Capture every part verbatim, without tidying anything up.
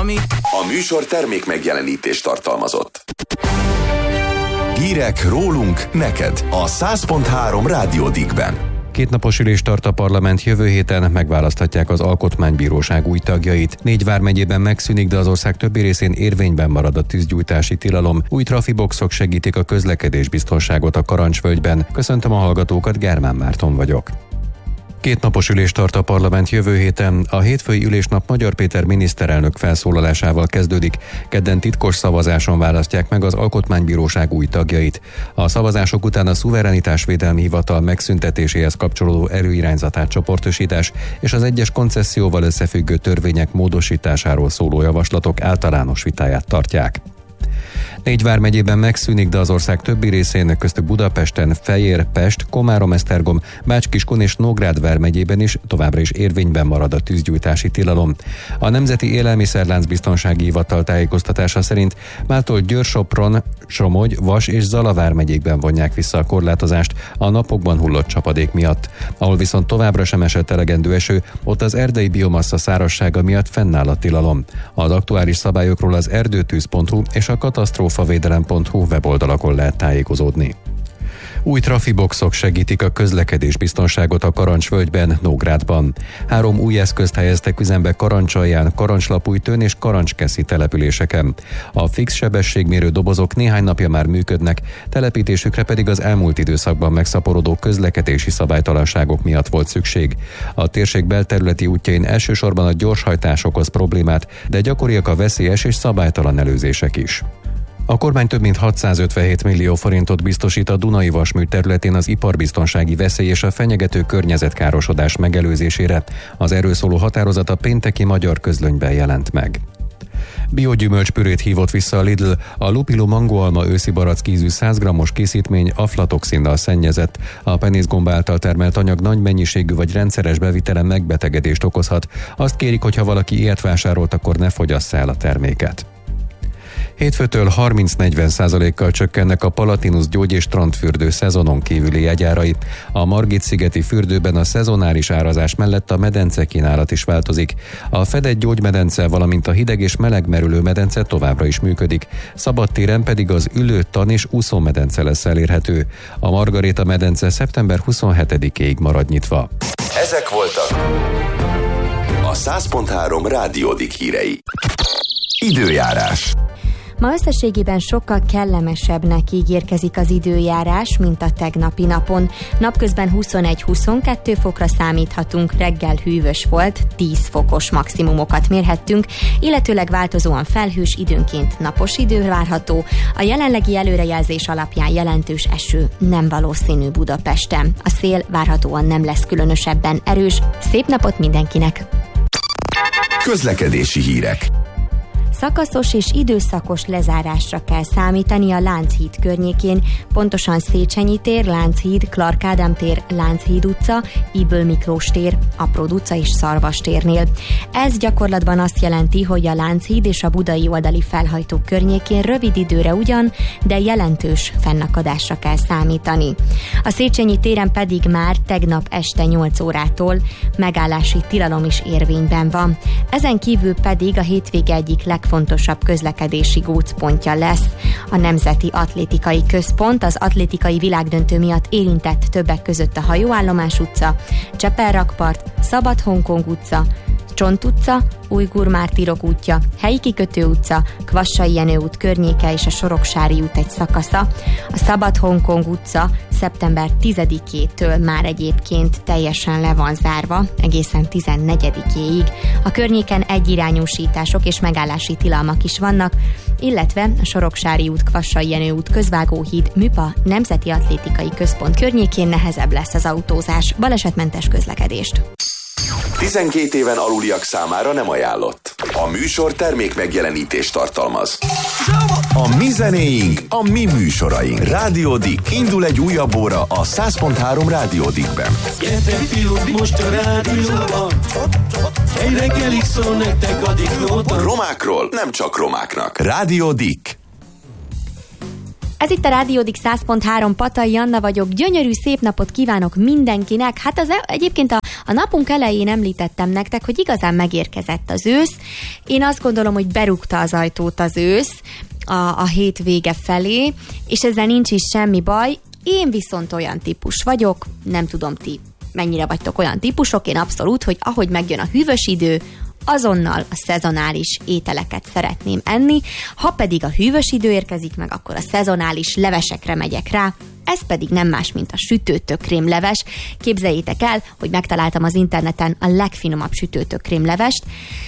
ami... A műsor termék megjelenítést tartalmazott. Hírek rólunk, neked a száz pont három Rádió Dickben. Kétnapos ülést tart a parlament, jövő héten megválaszthatják az Alkotmánybíróság új tagjait. Négy vármegyében megszűnik, de az ország többi részén érvényben marad a tűzgyújtási tilalom. Új trafiboxok segítik a közlekedésbiztonságot a Karancsvölgyben. Köszöntöm a hallgatókat, Germán Márton vagyok. Két napos ülést tart a parlament jövő héten. A hétfői ülésnap Magyar Péter miniszterelnök felszólalásával kezdődik. Kedden titkos szavazáson választják meg az Alkotmánybíróság új tagjait. A szavazások után a Szuverenitásvédelmi Hivatal megszüntetéséhez kapcsolódó előirányzatát csoportosítás és az egyes koncesszióval összefüggő törvények módosításáról szóló javaslatok általános vitáját tartják. Négy vármegyében megszűnik, de az ország többi részén, köztük Budapesten, Fejér, Pest, Komárom-Esztergom, Bács-Kiskun és Nógrád vármegyében is továbbra is érvényben marad a tűzgyújtási tilalom. A Nemzeti Élelmiszerlánc Biztonsági Hivatal tájékoztatása szerint mától Győr-Sopron, Somogy, Vas és Zala vármegyékben vonják vissza a korlátozást a napokban hullott csapadék miatt. Ahol viszont továbbra sem esett elegendő eső, ott az erdei biomassa szárazsága miatt fennáll a tilalom. Az aktuális szabályokról az erdőtűz pont hu és a katasztrófavédelem pont hu weboldalakon lehet tájékozódni. Új trafiboxok segítik a közlekedésbiztonságot a Karancsvölgyben, Nógrádban. Három új eszközt helyeztek üzembe Karancsalján, Karancslapújtőn és Karancskeszi településeken. A fix sebességmérő dobozok néhány napja már működnek, telepítésükre pedig az elmúlt időszakban megszaporodó közlekedési szabálytalanságok miatt volt szükség. A térség belterületi útjain elsősorban a gyorshajtás okoz problémát, de gyakoriak a veszélyes és szabálytalan előzések is. A kormány több mint hatszázötvenhét millió forintot biztosít a Dunai Vasmű területén az iparbiztonsági veszély és a fenyegető környezetkárosodás megelőzésére. Az erről szóló határozat a pénteki Magyar Közlönyben jelent meg. Biogyümölcspürét hívott vissza a Lidl, a Lupilo mangoalma őszi barackízű száz grammos készítmény aflatoxinnal szennyezett. A penészgomba által termelt anyag nagy mennyiségű vagy rendszeres bevitelen megbetegedést okozhat. Azt kérik, hogy ha valaki ilyet vásárolt, akkor ne fogyassza el a terméket. Hétfőtől harminc-negyven százalékkal csökkennek a Palatinus gyógy- és strandfürdő szezonon kívüli jegyárai. A Margit-szigeti fürdőben a szezonális árazás mellett a medence kínálat is változik. A fedett gyógymedence, valamint a hideg és meleg merülő medence továbbra is működik. Szabadtéren pedig az ülő, tan és úszómedence lesz elérhető. A Margaréta medence szeptember huszonhetedikéig marad nyitva. Ezek voltak a száz pont három Rádió Dick hírei. Időjárás. Ma összességében sokkal kellemesebbnek ígérkezik az időjárás, mint a tegnapi napon. Napközben huszonegy-huszonkettő fokra számíthatunk, reggel hűvös volt, tíz fokos maximumokat mérhettünk, illetőleg változóan felhős, időnként napos idő várható. A jelenlegi előrejelzés alapján jelentős eső nem valószínű Budapesten. A szél várhatóan nem lesz különösebben erős. Szép napot mindenkinek! Közlekedési hírek. Szakaszos és időszakos lezárásra kell számítani a Lánchíd környékén, pontosan Széchenyi tér, Lánchíd, Clark Ádám tér, Lánchíd utca, Ybl Miklós tér, Apród utca és Szarvas térnél. Ez gyakorlatban azt jelenti, hogy a Lánchíd és a budai oldali felhajtók környékén rövid időre ugyan, de jelentős fennakadásra kell számítani. A Széchenyi téren pedig már tegnap este nyolc órától megállási tilalom is érvényben van. Ezen kívül pedig a hétvége egyik legfontosabb fontosabb közlekedési gócpontja lesz a Nemzeti Atlétikai Központ. Az atlétikai világdöntő miatt érintett többek között a Hajóállomás utca, Csepel-rakpart, Szabad-Hongkong utca, Csont utca, Ujgur Mártírok útja, Helyi Kikötő utca, Kvassai Jenő út környéke és a Soroksári út egy szakasza. A Szabad-Hongkong utca szeptember tizedikétől már egyébként teljesen le van zárva, egészen tizennegyedikéig. A környéken egyirányúsítások és megállási tilalmak is vannak, illetve a Soroksári út, Kvassai Jenő út, Közvágóhíd, Műpa, Nemzeti Atlétikai Központ környékén nehezebb lesz az autózás. Balesetmentes közlekedést. tizenkét éven aluliak számára nem ajánlott. A műsor termék megjelenítést tartalmaz. A mi zenéink, a mi műsoraink. Rádió Dick. Indul egy újabb óra a száz pont három Rádió Dickben. Gyertek fiúk, most a rádióban. Egy reggelig szól nektek a Dicknóban. Romákról nem csak romáknak. Rádió Dick. Ez itt a Rádió Dick száz pont három, Patai Anna vagyok. Gyönyörű, szép napot kívánok mindenkinek. Hát az egyébként a, A napunk elején említettem nektek, hogy igazán megérkezett az ősz. Én azt gondolom, hogy berúgta az ajtót az ősz a, a hét vége felé, és ezzel nincs is semmi baj. Én viszont olyan típus vagyok, nem tudom ti mennyire vagytok olyan típusok, én abszolút, hogy ahogy megjön a hűvös idő, azonnal a szezonális ételeket szeretném enni, ha pedig a hűvös idő érkezik meg, akkor a szezonális levesekre megyek rá, ez pedig nem más, mint a sütőtökrémleves. Képzeljétek el, hogy megtaláltam az interneten a legfinomabb sütőtökrémlevest.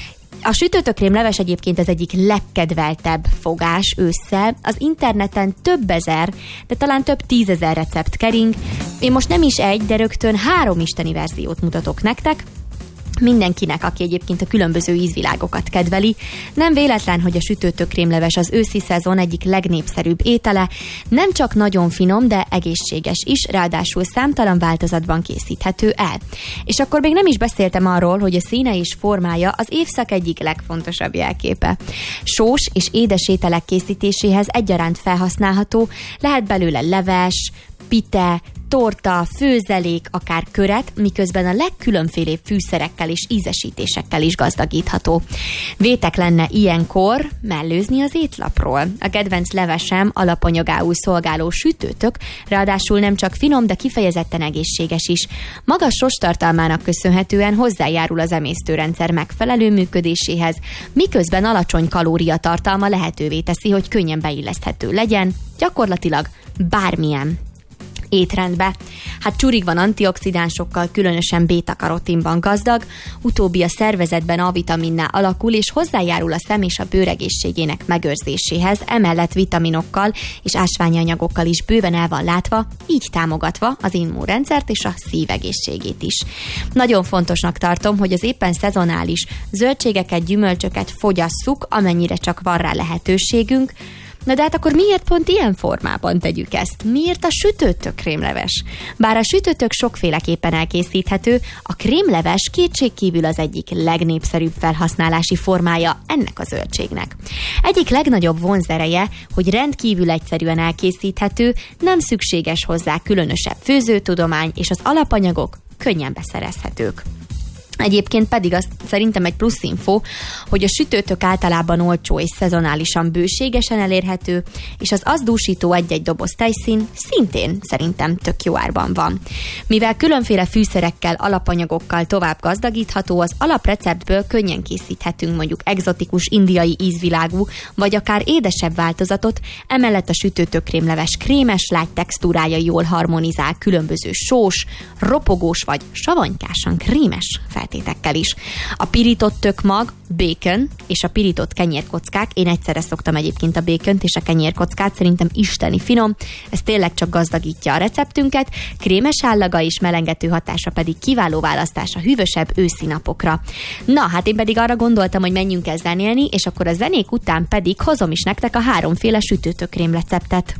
A sütőtökrémleves egyébként az egyik legkedveltebb fogás ősszel. Az interneten több ezer, de talán több tízezer recept kering. Én most nem is egy, de rögtön három isteni verziót mutatok nektek. Mindenkinek, aki egyébként a különböző ízvilágokat kedveli. Nem véletlen, hogy a sütőtökrémleves az őszi szezon egyik legnépszerűbb étele, nem csak nagyon finom, de egészséges is, ráadásul számtalan változatban készíthető el. És akkor még nem is beszéltem arról, hogy a színe és formája az évszak egyik legfontosabb jelképe. Sós és édes ételek készítéséhez egyaránt felhasználható, lehet belőle leves, pite, torta, főzelék, akár köret, miközben a legkülönfélébb fűszerekkel és ízesítésekkel is gazdagítható. Vétek lenne ilyenkor mellőzni az étlapról. A kedvenc levesem alapanyagául szolgáló sütőtök, ráadásul nem csak finom, de kifejezetten egészséges is. Magas sóstartalmának köszönhetően hozzájárul az emésztőrendszer megfelelő működéséhez, miközben alacsony kalóriatartalma lehetővé teszi, hogy könnyen beilleszthető legyen, gyakorlatilag bármilyen étrendbe. Hát csurig van antioxidánsokkal, különösen béta-karotinban gazdag, utóbbi a szervezetben A-vitaminnál alakul, és hozzájárul a szem és a bőr egészségének megőrzéséhez, emellett vitaminokkal és ásványanyagokkal is bőven el van látva, így támogatva az immunrendszert és a szívegészségét is. Nagyon fontosnak tartom, hogy az éppen szezonális zöldségeket, gyümölcsöket fogyasszuk, amennyire csak van rá lehetőségünk. Na de hát akkor miért pont ilyen formában tegyük ezt? Miért a sütőtökrémleves? Bár a sütőtök sokféleképpen elkészíthető, a krémleves kétségkívül az egyik legnépszerűbb felhasználási formája ennek a zöldségnek. Egyik legnagyobb vonzereje, hogy rendkívül egyszerűen elkészíthető, nem szükséges hozzá különösebb főzőtudomány, és az alapanyagok könnyen beszerezhetők. Egyébként pedig azt szerintem egy plusz info, hogy a sütőtök általában olcsó és szezonálisan bőségesen elérhető, és az azt dúsító egy-egy doboz tejszín szintén szerintem tök jó árban van. Mivel különféle fűszerekkel, alapanyagokkal tovább gazdagítható, az alapreceptből könnyen készíthetünk mondjuk egzotikus indiai ízvilágú, vagy akár édesebb változatot, emellett a sütőtökrémleves krémes, lágy textúrája jól harmonizál különböző sós, ropogós vagy savanykásan krémes feltétekkel is. A pirított tökmag, bacon és a pirított kenyérkockák, én egyszerre szoktam egyébként a bacont és a kenyérkockát, szerintem isteni finom, ez tényleg csak gazdagítja a receptünket, krémes állaga és melengető hatása pedig kiváló választás a hűvösebb őszi napokra. Na, hát én pedig arra gondoltam, hogy menjünk el zenélni, és akkor a zenék után pedig hozom is nektek a háromféle sütőtökrém receptet.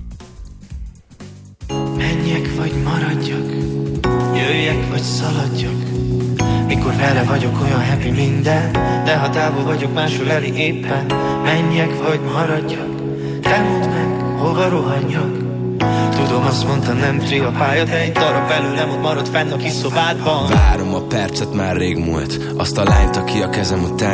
Menjek vagy maradjak, jöjjek vagy szaladjak, mikor vele vagyok olyan happy minden, de ha távol vagyok máshol eli éppen. Menjek vagy maradjak, te mondd meg, hova rohanjak. Tudom, azt mondtam, nem tri a pálya, de egy darab belőlem ott marad fenn a kis szobádban. Várom a percet, már rég múlt, azt a lányt, aki a kezem után